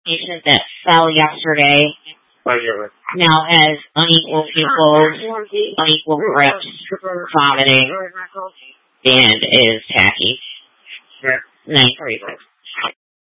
patient that fell yesterday now has unequal pupils, unequal grips, vomiting, and is tacky. 936.